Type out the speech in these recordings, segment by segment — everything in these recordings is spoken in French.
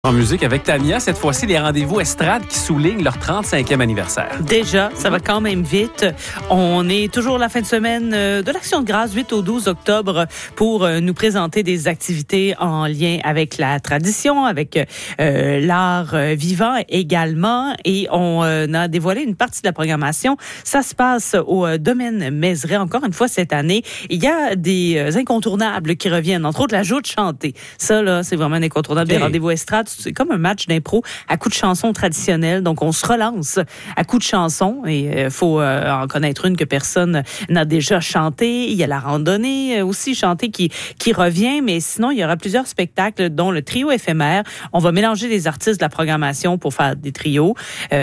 En musique avec Tania, cette fois-ci, les rendez-vous estrade qui soulignent leur 35e anniversaire. Déjà, ça va quand même vite. On est toujours la fin de semaine de l'Action de grâce, 8 au 12 octobre, pour nous présenter des activités en lien avec la tradition, avec l'art vivant également. Et on a dévoilé une partie de la programmation. Ça se passe au domaine Mézeray, encore une fois cette année. Il y a des incontournables qui reviennent, entre autres la joute chantée. Ça, là, c'est vraiment un incontournable des rendez-vous estrade. C'est comme un match d'impro à coups de chansons traditionnelles. Donc, on se relance à coups de chansons et faut en connaître une que personne n'a déjà chantée. Il y a la randonnée aussi chantée qui revient, mais sinon, il y aura plusieurs spectacles, dont le trio éphémère. On va mélanger les artistes de la programmation pour faire des trios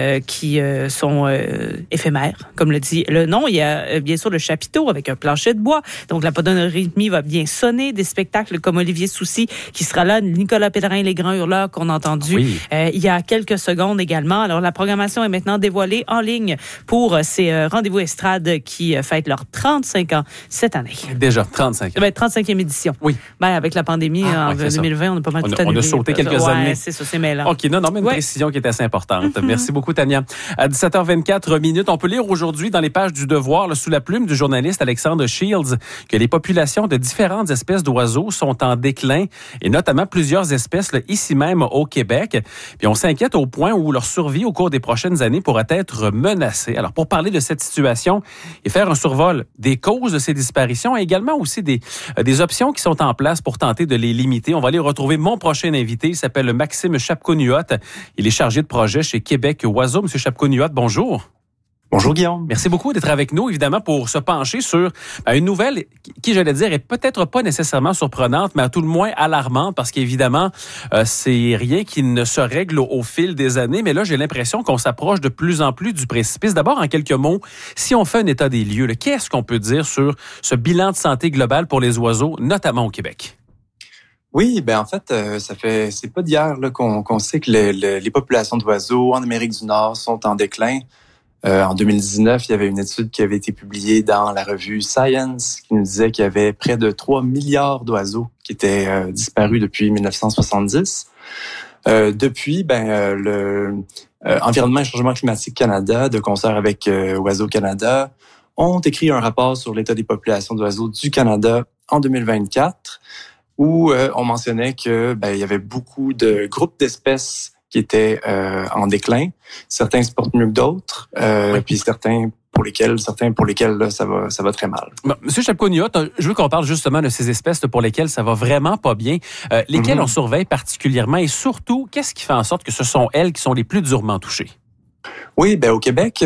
qui sont éphémères, comme le dit le nom. Il y a bien sûr le chapiteau avec un plancher de bois. Donc, la podorythmie va bien sonner. Des spectacles comme Olivier Soucy qui sera là, Nicolas Pétrin, Les Grands Hurleurs qu'on a entendu il y a quelques secondes également. Alors, la programmation est maintenant dévoilée en ligne pour ces rendez-vous estrade qui fêtent leurs 35 ans cette année. Déjà, 35 ans. 35e édition. Oui. Avec la pandémie en 2020, on a pas mal tout annulé. On a sauté quelques années. C'est ça, c'est mêlant. OK, non, mais une précision qui est assez importante. Merci beaucoup, Tania. À 17h24 minutes, on peut lire aujourd'hui dans les pages du Devoir, là, sous la plume du journaliste Alexandre Shields, que les populations de différentes espèces d'oiseaux sont en déclin, et notamment plusieurs espèces là, ici même au Québec. Puis on s'inquiète au point où leur survie au cours des prochaines années pourrait être menacée. Alors, pour parler de cette situation et faire un survol des causes de ces disparitions et également aussi des options qui sont en place pour tenter de les limiter, on va aller retrouver mon prochain invité. Il s'appelle Maxime Chapconiot. Il est chargé de projet chez Québec Oiseaux. Monsieur Chapconiot, bonjour. Bonjour Guillaume. Merci beaucoup d'être avec nous, évidemment, pour se pencher sur une nouvelle qui, j'allais dire, est peut-être pas nécessairement surprenante, mais à tout le moins alarmante, parce qu'évidemment, c'est rien qui ne se règle au fil des années. Mais là, j'ai l'impression qu'on s'approche de plus en plus du précipice. D'abord, en quelques mots, si on fait un état des lieux, qu'est-ce qu'on peut dire sur ce bilan de santé global pour les oiseaux, notamment au Québec? Oui, en fait, c'est pas d'hier là, qu'on sait que les populations d'oiseaux en Amérique du Nord sont en déclin. En 2019, il y avait une étude qui avait été publiée dans la revue Science qui nous disait qu'il y avait près de 3 milliards d'oiseaux qui étaient disparus depuis 1970. Depuis, le Environnement et Changement climatique Canada, de concert avec Oiseaux Canada, ont écrit un rapport sur l'état des populations d'oiseaux du Canada en 2024 où on mentionnait que il y avait beaucoup de groupes d'espèces qui étaient en déclin. Certains se portent mieux que d'autres, puis certains pour lesquels là, ça va très mal. Monsieur Chapconiot, je veux qu'on parle justement de ces espèces pour lesquelles ça va vraiment pas bien. Lesquelles on surveille particulièrement et surtout, qu'est-ce qui fait en sorte que ce sont elles qui sont les plus durement touchées? Oui, au Québec,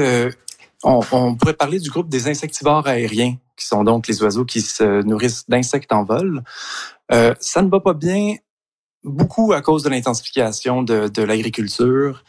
on pourrait parler du groupe des insectivores aériens, qui sont donc les oiseaux qui se nourrissent d'insectes en vol. Ça ne va pas bien beaucoup à cause de l'intensification de l'agriculture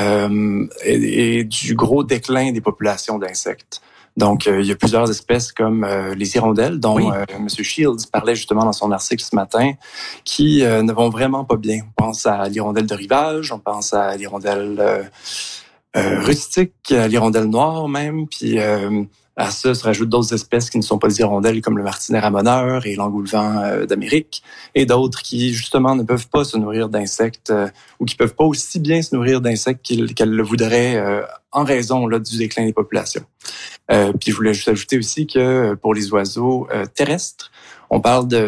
et du gros déclin des populations d'insectes. Donc, il y a plusieurs espèces comme les hirondelles, dont M. Shields parlait justement dans son article ce matin, qui ne vont vraiment pas bien. On pense à l'hirondelle de rivage, on pense à l'hirondelle rustique, à l'hirondelle noire même, puis à ça se rajoutent d'autres espèces qui ne sont pas des hirondelles comme le martinet ramoneur et l'engoulevent d'Amérique et d'autres qui justement ne peuvent pas se nourrir d'insectes ou qui peuvent pas aussi bien se nourrir d'insectes qu'elles le voudraient en raison là, du déclin des populations. Puis je voulais juste ajouter aussi que pour les oiseaux terrestres, on parle de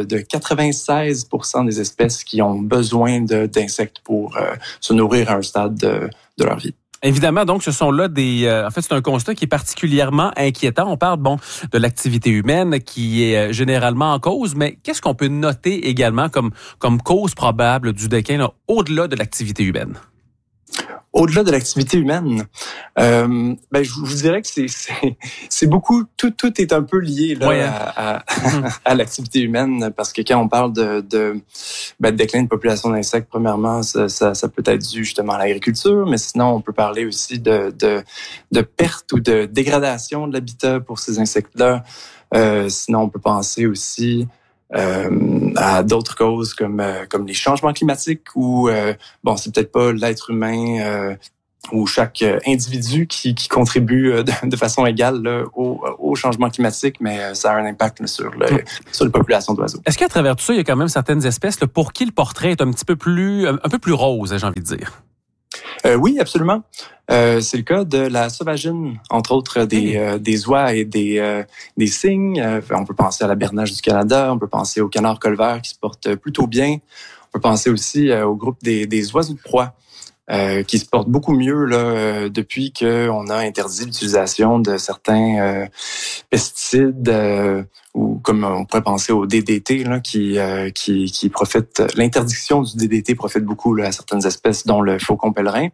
96% des espèces qui ont besoin d'insectes pour se nourrir à un stade de leur vie. Évidemment, donc, ce sont là en fait, c'est un constat qui est particulièrement inquiétant. On parle, de l'activité humaine qui est généralement en cause, mais qu'est-ce qu'on peut noter également comme cause probable du déclin là, au-delà de l'activité humaine? Au-delà de l'activité humaine, je vous dirais que c'est beaucoup, tout est un peu lié là, à l'activité humaine, parce que quand on parle de déclin de population d'insectes, premièrement, ça peut être dû justement à l'agriculture, mais sinon on peut parler aussi de perte ou de dégradation de l'habitat pour ces insectes-là. Sinon on peut penser aussi à d'autres causes comme les changements climatiques où c'est peut-être pas l'être humain ou chaque individu qui contribue de façon égale là, au changement climatique, mais ça a un impact là, sur les populations d'oiseaux. Est-ce qu'à travers tout ça, il y a quand même certaines espèces là, pour qui le portrait est un peu plus rose, j'ai envie de dire? Oui, absolument. C'est le cas de la sauvagine, entre autres des oies et des cygnes. On peut penser à la bernache du Canada, on peut penser au canard colvert qui se porte plutôt bien. On peut penser aussi au groupe des oiseaux de proie. Qui se portent beaucoup mieux là depuis qu'on a interdit l'utilisation de certains pesticides ou comme on pourrait penser au DDT là qui profite. L'interdiction du DDT profite beaucoup là, à certaines espèces dont le faucon pèlerin.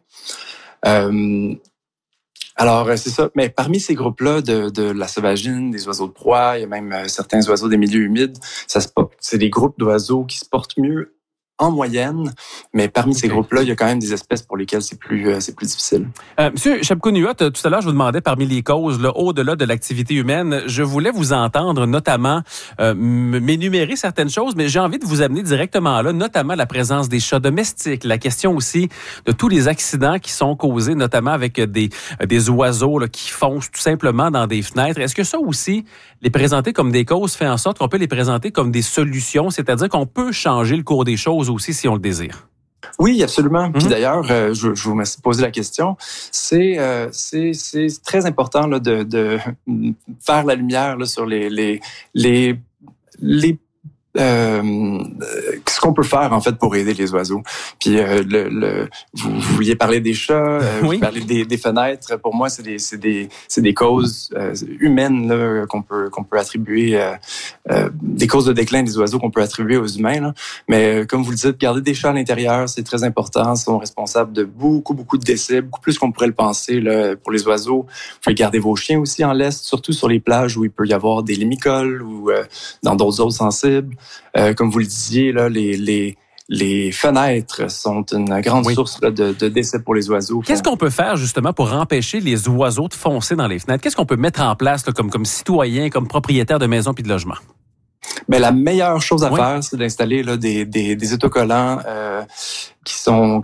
Alors, c'est ça. Mais parmi ces groupes-là de la sauvagine, des oiseaux de proie, il y a même certains oiseaux des milieux humides. C'est des groupes d'oiseaux qui se portent mieux en moyenne, mais parmi ces groupes-là, il y a quand même des espèces pour lesquelles c'est plus difficile. Monsieur Chapcounuat, tout à l'heure, je vous demandais parmi les causes, là, au-delà de l'activité humaine, je voulais vous entendre notamment m'énumérer certaines choses, mais j'ai envie de vous amener directement là, notamment la présence des chats domestiques, la question aussi de tous les accidents qui sont causés, notamment avec des oiseaux là, qui foncent tout simplement dans des fenêtres. Est-ce que ça aussi, les présenter comme des causes fait en sorte qu'on peut les présenter comme des solutions, c'est-à-dire qu'on peut changer le cours des choses aussi si on le désire? Oui, absolument. Puis d'ailleurs, je vous remercie de poser la question. C'est très important là, de faire la lumière là, sur ce qu'on peut faire en fait pour aider les oiseaux. Puis vous vouliez parler des chats, vous parlez des fenêtres. Pour moi, c'est des causes humaines là, qu'on peut attribuer, des causes de déclin des oiseaux qu'on peut attribuer aux humains. Là. Mais comme vous le dites, garder des chats à l'intérieur, c'est très important. Ils sont responsables de beaucoup de décès, beaucoup plus qu'on pourrait le penser là, pour les oiseaux. Vous pouvez garder vos chiens aussi en laisse, surtout sur les plages où il peut y avoir des limicoles ou dans d'autres zones sensibles. Comme vous le disiez, là, les fenêtres sont une grande source là, de décès pour les oiseaux. Qu'est-ce qu'on peut faire justement pour empêcher les oiseaux de foncer dans les fenêtres? Qu'est-ce qu'on peut mettre en place là, comme citoyen, comme propriétaire de maison puis de logement? Mais la meilleure chose à faire, c'est d'installer là, des autocollants qui sont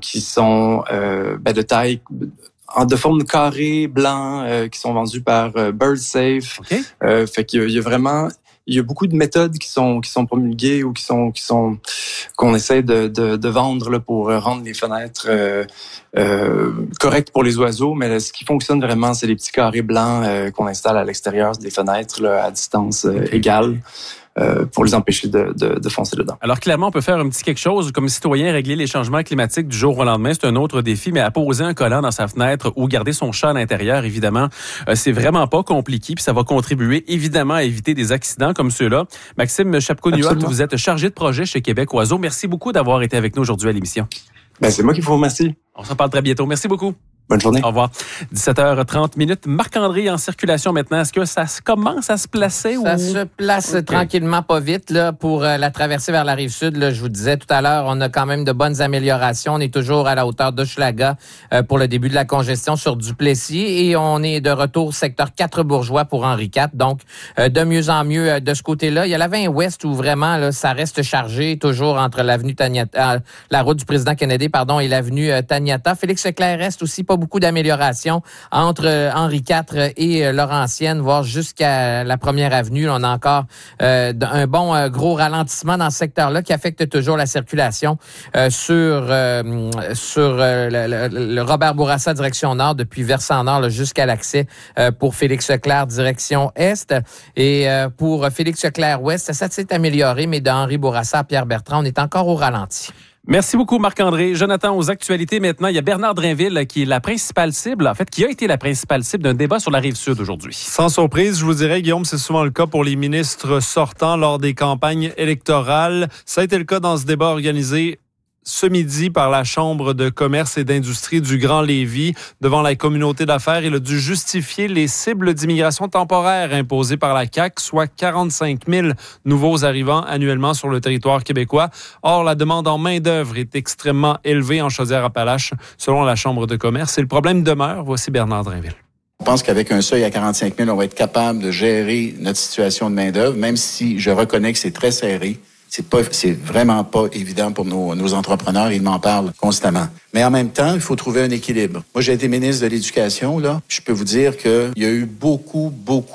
de taille de forme carrée, blanc, qui sont vendus par BirdSafe. Okay. Fait qu'il y a vraiment... Il y a beaucoup de méthodes qui sont promulguées ou qu'on essaie de vendre là, pour rendre les fenêtres correctes pour les oiseaux. Mais ce qui fonctionne vraiment, c'est les petits carrés blancs qu'on installe à l'extérieur des fenêtres là, à distance égale. Pour les empêcher de foncer dedans. Alors clairement, on peut faire un petit quelque chose comme citoyen, régler les changements climatiques du jour au lendemain, c'est un autre défi, mais à poser un collant dans sa fenêtre ou garder son chat à l'intérieur, évidemment, c'est vraiment pas compliqué, puis ça va contribuer évidemment à éviter des accidents comme ceux-là. Maxime Chapcounuat, vous êtes chargé de projet chez Québec Oiseaux. Merci beaucoup d'avoir été avec nous aujourd'hui à l'émission. C'est moi qui vous remercie. On s'en parle très bientôt. Merci beaucoup. Bonne journée. Au revoir. 17h30. Marc-André, en circulation maintenant. Est-ce que ça commence à se placer? Ça se place tranquillement, pas vite, là, pour la traversée vers la Rive-Sud. Là, je vous disais tout à l'heure, on a quand même de bonnes améliorations. On est toujours à la hauteur d'Hochelaga pour le début de la congestion sur Duplessis et on est de retour secteur 4 Bourgeois pour Henri IV. Donc, de mieux en mieux de ce côté-là. Il y a la 20 Ouest où vraiment, là, ça reste chargé, toujours entre l'avenue Taniata, la route du président Kennedy, et l'avenue Taniata. Félix Leclerc reste aussi pas beaucoup d'améliorations entre Henri IV et Laurentienne, voire jusqu'à la première avenue. On a encore un bon gros ralentissement dans ce secteur-là qui affecte toujours la circulation sur le Robert Bourassa direction nord, depuis Versant Nord là, jusqu'à l'accès pour Félix Leclerc direction est. Et pour Félix Leclerc ouest, ça s'est amélioré, mais de Henri Bourassa à Pierre Bertrand, on est encore au ralenti. Merci beaucoup, Marc-André. Jonathan, aux actualités maintenant, il y a Bernard Drinville qui est la principale cible, en fait, qui a été la principale cible d'un débat sur la Rive-Sud aujourd'hui. Sans surprise, je vous dirais, Guillaume, c'est souvent le cas pour les ministres sortants lors des campagnes électorales. Ça a été le cas dans ce débat organisé ce midi par la Chambre de commerce et d'industrie du Grand Lévis devant la communauté d'affaires. Il a dû justifier les cibles d'immigration temporaire imposées par la CAQ, soit 45 000 nouveaux arrivants annuellement sur le territoire québécois. Or, la demande en main-d'œuvre est extrêmement élevée en Chaudière-Appalaches, selon la Chambre de commerce. Et le problème demeure. Voici Bernard Drinville. Je pense qu'avec un seuil à 45 000, on va être capable de gérer notre situation de main-d'œuvre, même si je reconnais que c'est très serré. C'est vraiment pas évident pour nos entrepreneurs. Ils m'en parlent constamment. Mais en même temps, il faut trouver un équilibre. Moi, j'ai été ministre de l'Éducation, là. Je peux vous dire qu'il y a eu beaucoup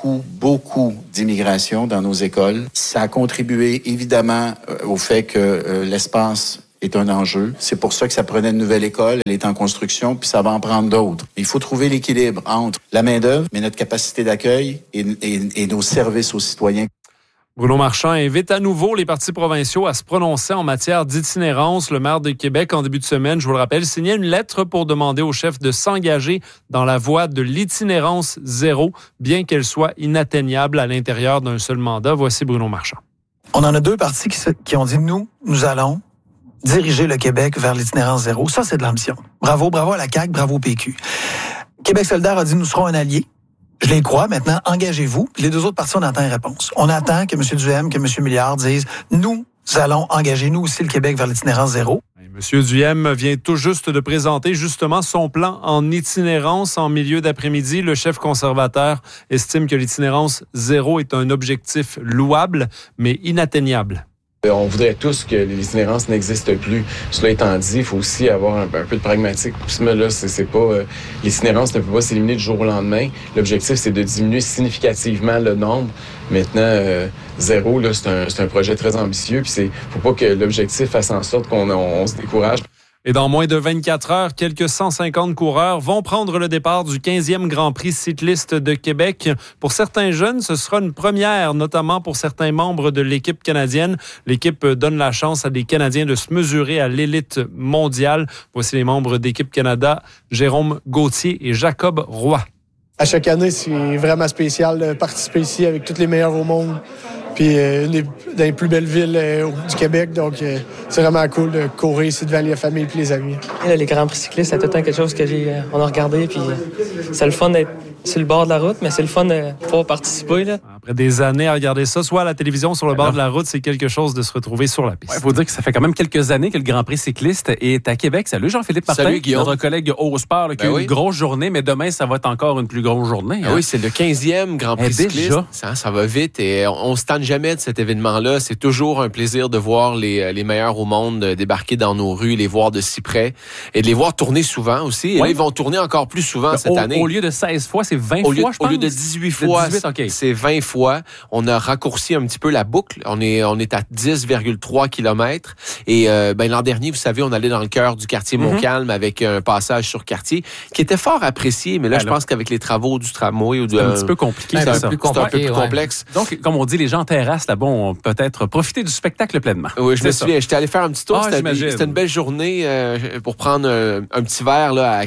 d'immigration dans nos écoles. Ça a contribué évidemment au fait que l'espace est un enjeu. C'est pour ça que ça prenait une nouvelle école. Elle est en construction, puis ça va en prendre d'autres. Il faut trouver l'équilibre entre la main-d'œuvre, mais notre capacité d'accueil et nos services aux citoyens. Bruno Marchand invite à nouveau les partis provinciaux à se prononcer en matière d'itinérance. Le maire de Québec, en début de semaine, je vous le rappelle, signait une lettre pour demander au chef de s'engager dans la voie de l'itinérance zéro, bien qu'elle soit inatteignable à l'intérieur d'un seul mandat. Voici Bruno Marchand. On en a 2 partis qui ont dit, nous allons diriger le Québec vers l'itinérance zéro. Ça, c'est de l'ambition. Bravo à la CAQ, bravo au PQ. Québec solidaire a dit, nous serons un allié. Je les crois. Maintenant, engagez-vous. Puis les 2 autres partis, on attend une réponse. On attend que M. Duhem, que M. Milliard disent, nous allons engager, nous aussi, le Québec vers l'itinérance zéro. M. Duhem vient tout juste de présenter justement son plan en itinérance en milieu d'après-midi. Le chef conservateur estime que l'itinérance zéro est un objectif louable, mais inatteignable. On voudrait tous que l'itinérance n'existe plus. Cela étant dit, il faut aussi avoir un peu de pragmatique. Là, c'est pas l'itinérance ne peut pas s'éliminer du jour au lendemain. L'objectif, c'est de diminuer significativement le nombre. Maintenant, zéro, là, c'est un projet très ambitieux. Puis faut pas que l'objectif fasse en sorte qu'on se décourage. Et dans moins de 24 heures, quelques 150 coureurs vont prendre le départ du 15e Grand Prix cycliste de Québec. Pour certains jeunes, ce sera une première, notamment pour certains membres de l'équipe canadienne. L'équipe donne la chance à des Canadiens de se mesurer à l'élite mondiale. Voici les membres d'Équipe Canada, Jérôme Gauthier et Jacob Roy. À chaque année, c'est vraiment spécial de participer ici avec tous les meilleurs au monde. Puis une des plus belles villes du Québec. Donc, c'est vraiment cool de courir ici devant la famille et les amis. Les Grands Prix cyclistes, c'est tout le temps quelque chose que on a regardé. Puis c'est le fun d'être sur le bord de la route, mais c'est le fun de pouvoir participer. Là. Après des années à regarder ça, soit à la télévision, sur le bord de la route, c'est quelque chose de se retrouver sur la piste. Il faut dire que ça fait quand même quelques années que le Grand Prix cycliste est à Québec. Salut Jean-Philippe Martin, Salut, Guillaume. Notre collègue au sport, qui a eu une grosse journée, mais demain, ça va être encore une plus grosse journée. Hein? Oui, c'est le 15e Grand Prix cycliste. Ça va vite et on se tanne jamais de cet événement-là. C'est toujours un plaisir de voir les meilleurs au monde débarquer dans nos rues, les voir de si près et de les voir tourner souvent aussi. Et là, ils vont tourner encore plus souvent cette année. Au lieu de 16 fois, c'est 20 fois, je pense. Au lieu de 18 fois, c'est 20 fois. On a raccourci un petit peu la boucle. On est à 10,3 km. Et l'an dernier, vous savez, on allait dans le cœur du quartier Montcalm avec un passage sur quartier qui était fort apprécié. Mais là, je pense qu'avec les travaux du tramway c'est un petit peu compliqué. C'est un peu plus complexe. Donc, comme on dit, les gens en terrasse là-bas ont peut-être profité du spectacle pleinement. Oui, je me souviens. J'étais allé faire un petit tour. C'était une belle journée pour prendre un petit verre là,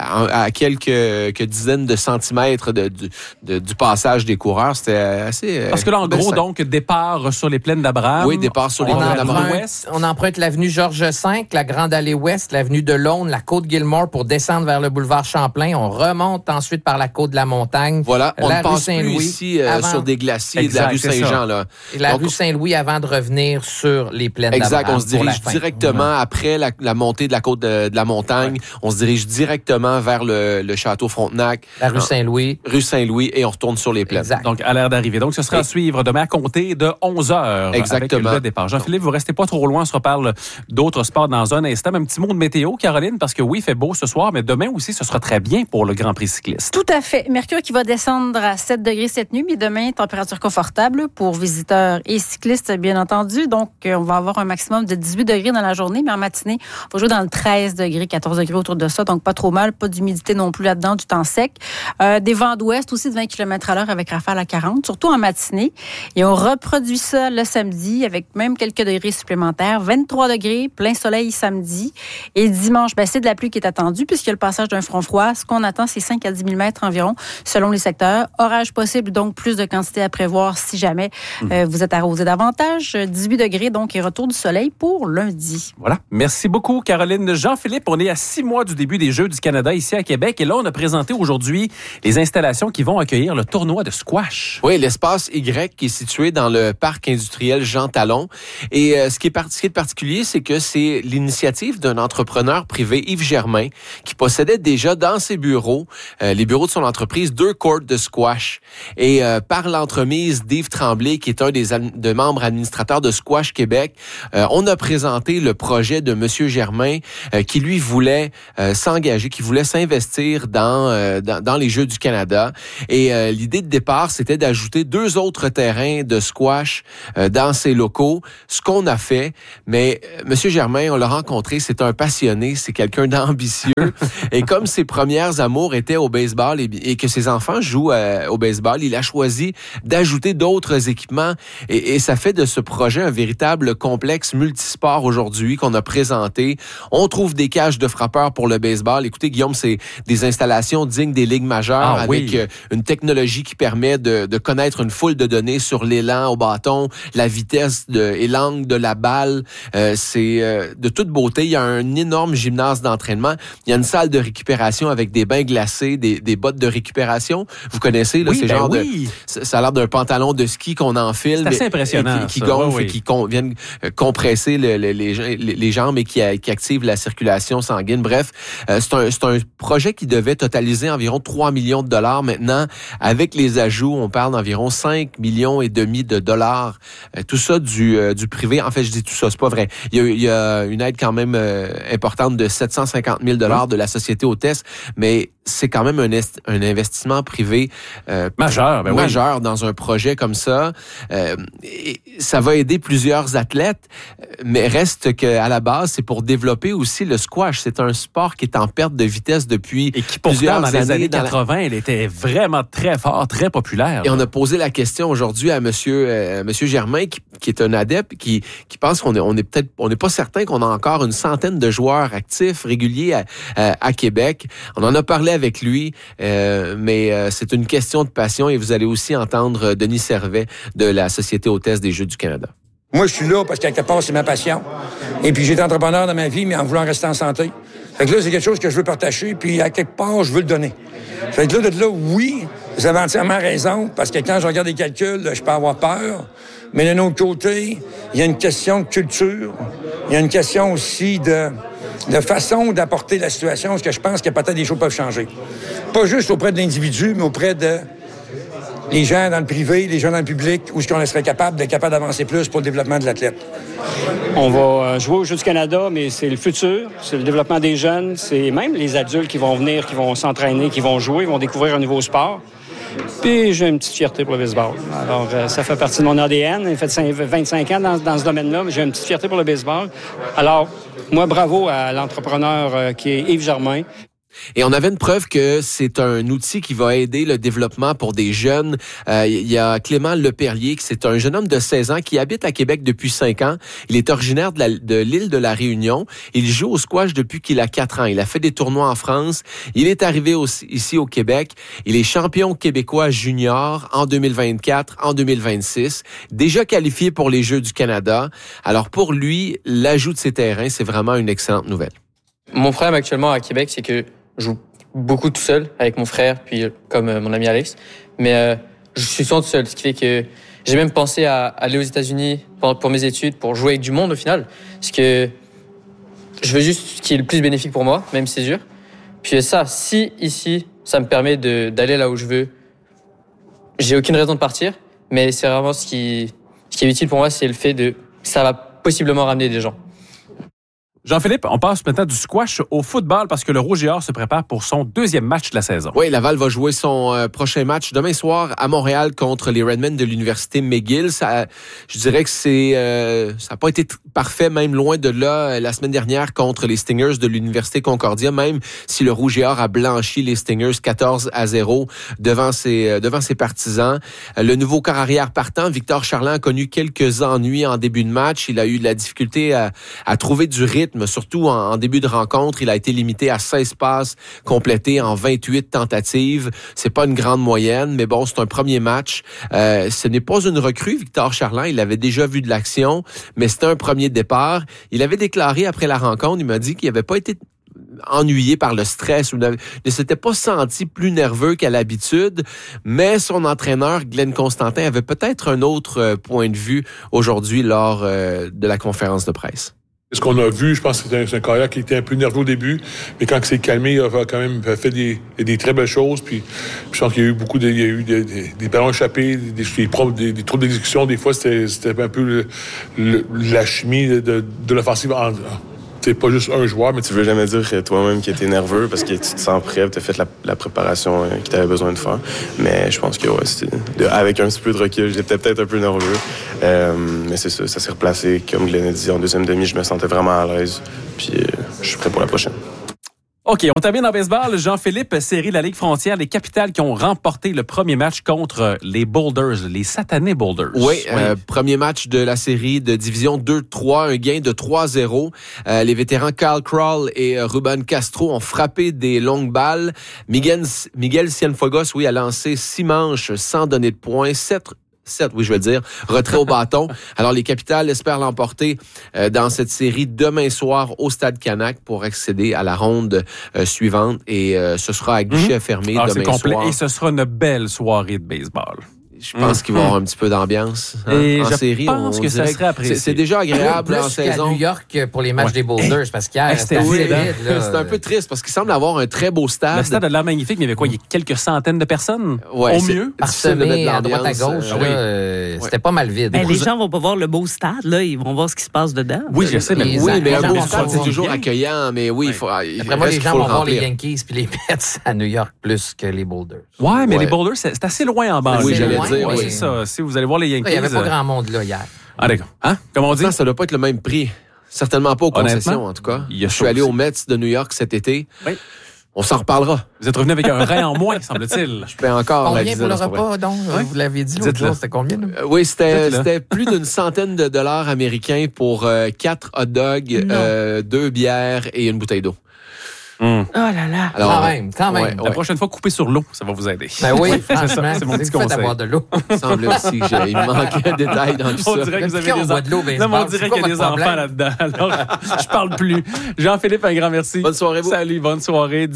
à quelques dizaines de centimètres du passage des coureurs. C'était assez... Parce que là, en gros, donc, départ sur les plaines d'Abraham. Oui, départ sur les plaines d'Abraham. On emprunte l'avenue Georges V, la Grande Allée Ouest, l'avenue de l'Aune, la côte Gilmore pour descendre vers le boulevard Champlain. On remonte ensuite par la côte de la Montagne. Voilà, on ne passe plus ici sur des glaciers de la rue Saint-Jean. Là. Et la rue Saint-Louis avant de revenir sur les plaines d'Abraham. Exact, on se dirige directement après la montée de la côte de la Montagne. On se dirige directement vers le château Frontenac. La rue Saint-Louis. Rue Saint-Louis et on retourne sur les plaines. Exact. Donc, à l'heure d'arrivée. Donc, ce sera à suivre demain à compter de 11h. Exactement. Avec le départ. Jean-Philippe, vous restez pas trop loin. On se reparle d'autres sports dans un instant. Un petit mot de météo, Caroline, parce que oui, il fait beau ce soir, mais demain aussi, ce sera très bien pour le Grand Prix cycliste. Tout à fait. Mercure qui va descendre à 7 degrés cette nuit, mais demain, température confortable pour visiteurs et cyclistes, bien entendu. Donc, on va avoir un maximum de 18 degrés dans la journée, mais en matinée, on va jouer dans le 13 degrés, 14 degrés autour de ça. Donc, pas trop mal. Pas d'humidité non plus là-dedans, du temps sec. Des vents d'ouest aussi de 20 km/h avec rafale à 40, surtout en matinée. Et on reproduit ça le samedi avec même quelques degrés supplémentaires. 23 degrés, plein soleil samedi. Et dimanche, c'est de la pluie qui est attendue puisqu'il y a le passage d'un front froid. Ce qu'on attend, c'est 5 à 10 000 mètres environ selon les secteurs. Orage possible, donc plus de quantité à prévoir si jamais vous êtes arrosé davantage. 18 degrés, donc, et retour du soleil pour lundi. Voilà. Merci beaucoup, Caroline. Jean-Philippe, on est à 6 mois du début des Jeux du Canada ici à Québec. Et là, on a présenté aujourd'hui les installations qui vont accueillir le tournoi de squash. Oui, l'espace Y qui est situé dans le parc industriel Jean Talon. Et ce qui est particulier, c'est que c'est l'initiative d'un entrepreneur privé, Yves Germain, qui possédait déjà dans ses bureaux, les bureaux de son entreprise, 2 courts de squash. Et par l'entremise d'Yves Tremblay, qui est un des membres administrateurs de Squash Québec, on a présenté le projet de Monsieur Germain qui lui voulait s'engager, qui voulait s'investir dans les Jeux du Canada. Et l'idée de départ, c'était d'ajouter 2 autres terrains de squash dans ses locaux. Ce qu'on a fait, mais Monsieur Germain, on l'a rencontré, c'est un passionné, c'est quelqu'un d'ambitieux. Et comme ses premières amours étaient au baseball et que ses enfants jouent au baseball, il a choisi d'ajouter d'autres équipements. Et ça fait de ce projet un véritable complexe multisport aujourd'hui qu'on a présenté. On trouve des cages de frappeurs pour le baseball. Écoutez, Guillaume, c'est des installations dignes des ligues majeures avec une technologie qui permet de connaître une foule de données sur l'élan au bâton, la vitesse et l'angle de la balle. C'est de toute beauté. Il y a un énorme gymnase d'entraînement. Il y a une salle de récupération avec des bains glacés, des bottes de récupération. Vous connaissez, là, ça a l'air d'un pantalon de ski qu'on enfile. C'est assez impressionnant. Qui gonfle et qui viennent compresser les jambes et qui activent la circulation sanguine. Bref, c'est un projet qui devait totaliser environ 3 millions de dollars. Maintenant, avec les ajouts, on parle d'environ 5 millions et demi de dollars. Tout ça du privé. En fait, je dis tout ça, c'est pas vrai. Il y a une aide quand même importante de 750 000 dollars de la société hôtesse, mais c'est quand même un investissement privé majeur dans un projet comme ça. Et ça va aider plusieurs athlètes, mais reste qu'à la base, c'est pour développer aussi le squash. C'est un sport qui est en perte de vitesse depuis et qui pourtant, dans les années 80, il était vraiment très fort, très populaire. Et on a posé la question aujourd'hui à Monsieur Germain, qui est un adepte, qui pense qu'on n'est pas certain qu'on a encore une centaine de joueurs actifs, réguliers à Québec. On en a parlé avec lui, mais c'est une question de passion et vous allez aussi entendre Denis Servet de la Société hôtesse des Jeux du Canada. Moi, je suis là parce qu'à quelque part, c'est ma passion. Et puis, j'ai été entrepreneur dans ma vie, mais en voulant rester en santé. Fait que là, c'est quelque chose que je veux partager, puis à quelque part, je veux le donner. Fait que là, oui, vous avez entièrement raison, parce que quand je regarde les calculs, je peux avoir peur. Mais d'un autre côté, il y a une question de culture. Il y a une question aussi de façon d'apporter la situation, parce que je pense que peut-être des choses peuvent changer. Pas juste auprès de l'individu, mais auprès de les gens dans le privé, les gens dans le public, où est-ce qu'on serait capable d'avancer plus pour le développement de l'athlète. On va jouer aux Jeux du Canada, mais c'est le futur, c'est le développement des jeunes, c'est même les adultes qui vont venir, qui vont s'entraîner, qui vont jouer, vont découvrir un nouveau sport. Puis j'ai une petite fierté pour le baseball. Alors, ça fait partie de mon ADN. J'ai fait 25 ans dans ce domaine-là, mais j'ai une petite fierté pour le baseball. Alors, moi, bravo à l'entrepreneur qui est Yves Germain. Et on avait une preuve que c'est un outil qui va aider le développement pour des jeunes. Il y a Clément Leperlier, qui c'est un jeune homme de 16 ans qui habite à Québec depuis 5 ans. Il est originaire de l'île de la Réunion. Il joue au squash depuis qu'il a 4 ans. Il a fait des tournois en France. Il est arrivé ici au Québec. Il est champion québécois junior en 2024, en 2026. Déjà qualifié pour les Jeux du Canada. Alors pour lui, l'ajout de ces terrains, c'est vraiment une excellente nouvelle. Mon problème actuellement à Québec, c'est que je joue beaucoup tout seul avec mon frère, puis comme mon ami Alex. Mais je suis souvent tout seul, ce qui fait que j'ai même pensé à aller aux États-Unis pour mes études, pour jouer avec du monde au final. Parce que je veux juste ce qui est le plus bénéfique pour moi, même si c'est dur. Puis si ici, ça me permet d'aller là où je veux, j'ai aucune raison de partir. Mais c'est vraiment ce qui est utile pour moi, c'est le fait que ça va possiblement ramener des gens. Jean-Philippe, on passe maintenant du squash au football parce que le Rouge et Or se prépare pour son 2e match de la saison. Oui, Laval va jouer son prochain match demain soir à Montréal contre les Redmen de l'Université McGill. Je dirais que ça n'a pas été parfait, même loin de là, la semaine dernière contre les Stingers de l'Université Concordia, même si le Rouge et Or a blanchi les Stingers 14-0 devant ses partisans. Le nouveau corps arrière partant, Victor Charland, a connu quelques ennuis en début de match. Il a eu de la difficulté à trouver du rythme. Surtout en début de rencontre, il a été limité à 16 passes complétées en 28 tentatives. C'est pas une grande moyenne, mais bon, c'est un premier match. Ce n'est pas une recrue, Victor Charland. Il avait déjà vu de l'action, mais c'était un premier départ. Il avait déclaré après la rencontre, il m'a dit qu'il n'avait pas été ennuyé par le stress ou ne s'était pas senti plus nerveux qu'à l'habitude, mais son entraîneur, Glenn Constantin, avait peut-être un autre point de vue aujourd'hui lors de la conférence de presse. Ce qu'on a vu, je pense que c'est un carrière qui était un peu nerveux au début, mais quand il s'est calmé, il a quand même fait des très belles choses. Puis je pense qu'il y a eu des ballons échappés, des troubles d'exécution. Des fois, c'était un peu la chimie de l'offensive. C'est pas juste un joueur, mais tu veux jamais dire toi-même que t'es nerveux parce que tu te sens prêt, t'as fait la préparation que t'avais besoin de faire. Mais je pense que avec un petit peu de recul, j'étais peut-être un peu nerveux. Mais c'est ça s'est replacé. Comme Glenn a dit, en deuxième demi, je me sentais vraiment à l'aise. Puis je suis prêt pour la prochaine. OK, on termine en baseball. Jean-Philippe, série de la Ligue frontière, les Capitals qui ont remporté le premier match contre les Boulders, les satanés Boulders. Oui. Premier match de la série de division 2-3, un gain de 3-0. Les vétérans Kyle Krall et Ruben Castro ont frappé des longues balles. Miguel Cienfuegos, a lancé 6 manches sans donner de points, 7, retrait au bâton. Alors, les Capitals espèrent l'emporter dans cette série demain soir au Stade Canac pour accéder à la ronde suivante. Et ce sera à guichet fermé demain soir. Et ce sera une belle soirée de baseball. Je pense qu'il va y avoir un petit peu d'ambiance en série. Je pense que ça serait apprécié. C'est déjà agréable en saison. À New York pour les matchs des Boulders, parce qu'hier, c'était un peu triste parce qu'il semble avoir un très beau stade. Le stade a l'air magnifique, mais il y avait quoi? Il y a quelques centaines de personnes? Ouais, au mieux? Parsemé à droite à gauche. C'était pas mal vide. Les gens vont pas voir le beau stade, là. Ils vont voir ce qui se passe dedans. Oui, je sais. Mais un beau stade, c'est toujours accueillant. Mais oui, il faut. Après moi, les gens vont voir les Yankees puis les Mets à New York plus que les Boulders. Ouais, mais les Boulders, c'est assez loin en bas. Oui, j'allais dire. C'est ça. Si vous allez voir les Yankees... Il n'y avait pas grand monde là hier. Ah, d'accord. Hein? Comme on dit? Ça ne doit pas être le même prix. Certainement pas aux concessions, en tout cas. Je suis allé aux Mets de New York cet été. Oui. On s'en reparlera. Vous êtes revenu avec un rein en moins, semble-t-il. Je peux encore combien la pour le repas, donc? Vous l'aviez dit l'autre jour, c'était combien? Oui, c'était plus d'une centaine de dollars américains pour 4 hot dogs, 2 bières et une bouteille d'eau. Oh là là. Alors, quand même. La prochaine fois, coupez sur l'eau, ça va vous aider. Ben oui, c'est mon petit conseil. D'avoir de l'eau. Il semble aussi qu'il manquait un détail dans tout ça. On dirait que vous avez des enfants. On dirait qu'il y a des enfants là-dedans. Alors, je parle plus. Jean-Philippe, un grand merci. Bonne soirée, vous. Salut, bonne soirée.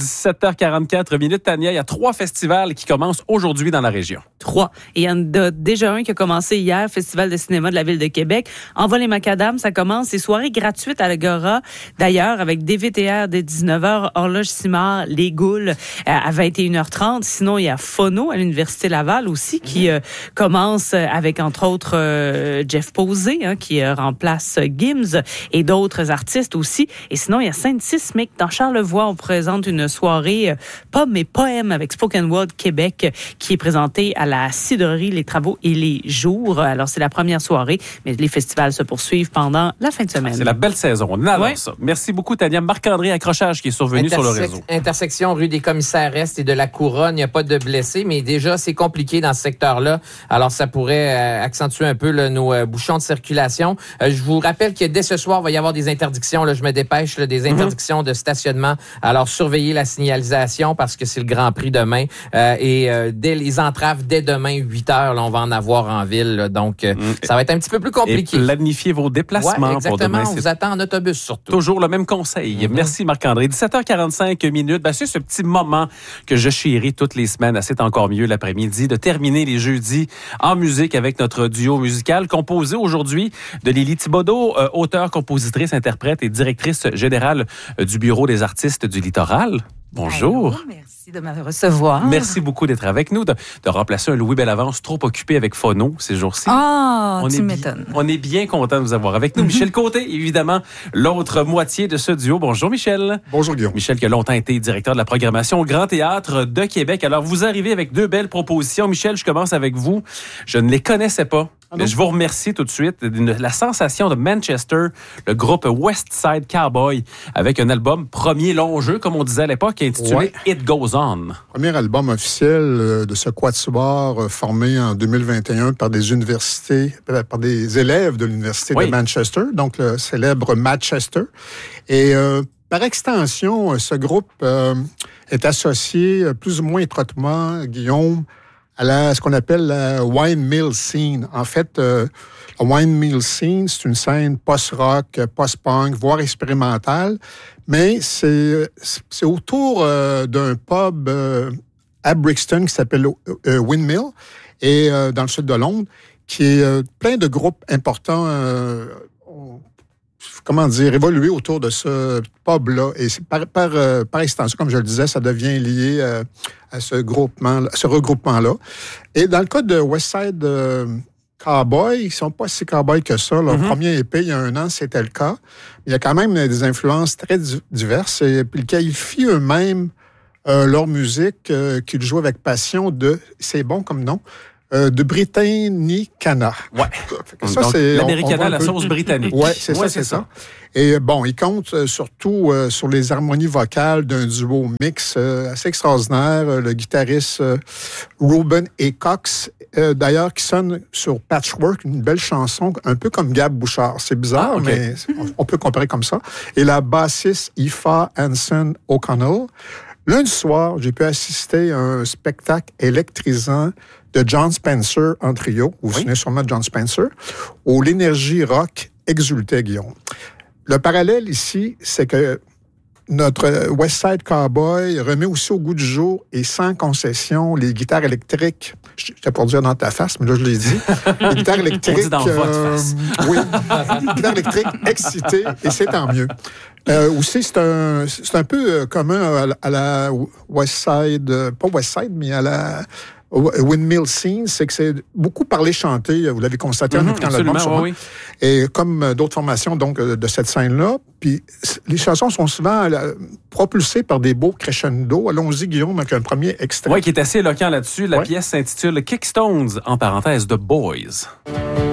17h44 Tania. Il y a 3 festivals qui commencent aujourd'hui dans la région. 3. Et il y en a déjà un qui a commencé hier, Festival de cinéma de la Ville de Québec. Envol les macadam, ça commence. C'est soirée gratuite à l'Agora. D'ailleurs, avec DVTR dès 19h, Horloge Simard, Les Goules à 21h30. Sinon, il y a Phono à l'Université Laval aussi qui commence avec, entre autres, Jeff Posé qui remplace Gims et d'autres artistes aussi. Et sinon, il y a Sainte-Sismique dans Charlevoix. On présente une soirée Pommes et Poèmes avec Spoken Word Québec qui est présentée à la Cidrerie, les travaux et les jours. Alors, c'est la première soirée, mais les festivals se poursuivent pendant la fin de semaine. C'est la belle saison. On adore ça. Merci beaucoup, Tania. Marc-André Accrochage qui est survenu sur le réseau. Intersection rue des Commissaires-Est et de la Couronne. Il n'y a pas de blessés, mais déjà, c'est compliqué dans ce secteur-là. Alors, ça pourrait accentuer un peu nos bouchons de circulation. Je vous rappelle que dès ce soir, il va y avoir des interdictions. Là, je me dépêche, des interdictions de stationnement. Alors, surveillez la signalisation parce que c'est le Grand Prix demain. Dès les entraves, dès demain, 8 heures, là, on va en avoir en ville. Là, donc, ça va être un petit peu plus compliqué. Et planifiez vos déplacements pour demain. On vous attend en autobus surtout. Toujours le même conseil. Merci Marc-André. 17h45 minutes. C'est ce petit moment que je chéris toutes les semaines. C'est encore mieux l'après-midi de terminer les jeudis en musique avec notre duo musical composé aujourd'hui de Lily Thibodeau, auteure, compositrice, interprète et directrice générale du Bureau des artistes du Littoral. Bonjour. Allô, merci de me recevoir. Merci beaucoup d'être avec nous, de remplacer un Louis Bellavance trop occupé avec Phono ces jours-ci. Ah, tu m'étonnes. On est bien content de vous avoir avec nous. Michel Côté, évidemment, l'autre moitié de ce duo. Bonjour Michel. Bonjour Guillaume. Michel qui a longtemps été directeur de la programmation au Grand Théâtre de Québec. Alors, vous arrivez avec 2 belles propositions. Michel, je commence avec vous. Je ne les connaissais pas. Mais je vous remercie tout de suite. La sensation de Manchester, le groupe West Side Cowboy, avec un album premier long jeu, comme on disait à l'époque, intitulé It Goes On. Premier album officiel de ce quatuor formé en 2021 par des universités, par des élèves de l'université de Manchester, donc le célèbre Manchester. Et par extension, ce groupe est associé plus ou moins étroitement, Guillaume, à ce qu'on appelle la wine mill scene. En fait, la wine mill scene, c'est une scène post-rock, post-punk, voire expérimentale, mais c'est autour d'un pub à Brixton qui s'appelle Windmill, et dans le sud de Londres, qui est plein de groupes importants évoluer autour de ce pub-là. Et c'est par extension, comme je le disais, ça devient lié à ce regroupement-là. Et dans le cas de West Side Cowboy, ils ne sont pas si cowboys que ça. Leur premier EP, il y a 1 an, c'était le cas. Il y a quand même des influences très diverses. Et puis ils qualifient eux-mêmes leur musique qu'ils jouent avec passion c'est bon comme nom, de Britannicana. Ouais. Ça, donc, c'est l'Americana, la sauce britannique. Ouais, c'est ça. Et bon, il compte surtout sur les harmonies vocales d'un duo mix assez extraordinaire, le guitariste Ruben A. Cox, d'ailleurs, qui sonne sur Patchwork, une belle chanson, un peu comme Gab Bouchard. C'est bizarre, mais on peut comparer comme ça. Et la bassiste Aoife Hanson O'Connell. Lundi soir, j'ai pu assister à un spectacle électrisant de John Spencer en trio. Vous vous souvenez sûrement de John Spencer, où l'énergie rock exultait, Guillaume. Le parallèle ici, c'est que notre West Side Cowboy remet aussi au goût du jour et sans concession les guitares électriques. J'étais pour dire dans ta face, mais là, je l'ai dit. Les guitares électriques... On dit dans votre face. Oui, les guitares électriques excitées, et c'est tant mieux. Aussi, c'est un peu commun à la West Side, pas West Side, mais à la Windmill Scene, c'est que c'est beaucoup parlé-chanté, vous l'avez constaté en écoutant l'album. Oui. Et comme d'autres formations donc de cette scène-là, puis les chansons sont souvent propulsées par des beaux crescendo. Allons-y, Guillaume, avec un premier extrait. Oui, qui est assez éloquent là-dessus. La pièce s'intitule Kickstones, en parenthèse, The Boys.